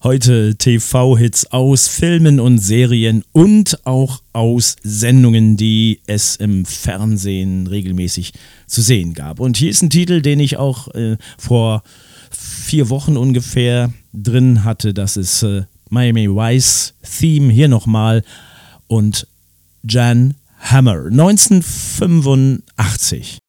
Heute TV-Hits aus Filmen und Serien und auch aus Sendungen, die es im Fernsehen regelmäßig zu sehen gab. Und hier ist ein Titel, den ich auch vor 4 Wochen ungefähr drin hatte. Das ist Miami Vice Theme, hier nochmal, und Jan Hammer, 1985.